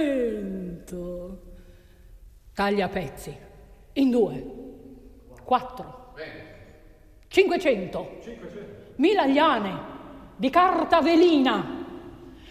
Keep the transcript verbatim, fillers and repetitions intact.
cento. Taglia a pezzi. In due. Quattro. Cinquecento. Mila liane di carta velina.